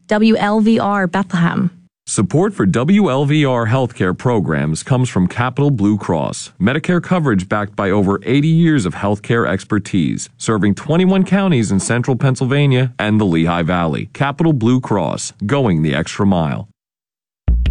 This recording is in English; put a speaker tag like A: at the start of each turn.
A: WLVR Bethlehem.
B: Support for WLVR healthcare programs comes from Capital Blue Cross, Medicare coverage backed by over 80 years of healthcare expertise, serving 21 counties in central Pennsylvania and the Lehigh Valley. Capital Blue Cross, going the extra mile.